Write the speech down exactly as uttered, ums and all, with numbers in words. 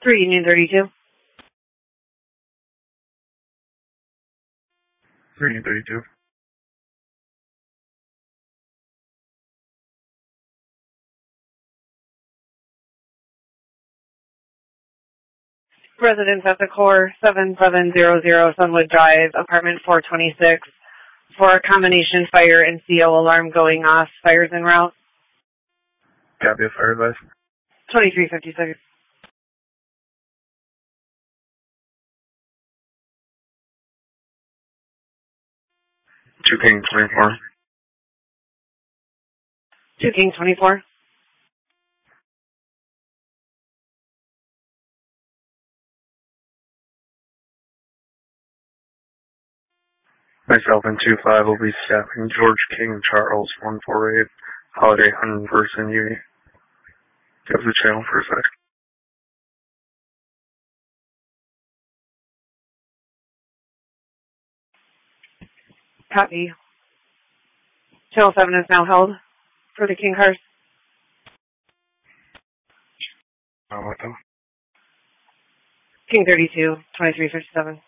three Union thirty-two. three Union thirty-two. Residence at the core, seven seven zero zero Sunwood Drive, apartment four twenty-six. For a combination fire and C O alarm going off, fires en route. Copy of fire advice. twenty-three fifty-six. two King twenty-four. two King twenty-four. Myself and two five will be staffing George King Charles one forty-eight Holiday one hundred first and Uni. Give the channel for a sec. Copy. Channel seven is now held for the King cars. Uh, what though? King thirty-two, twenty-three fifty-seven.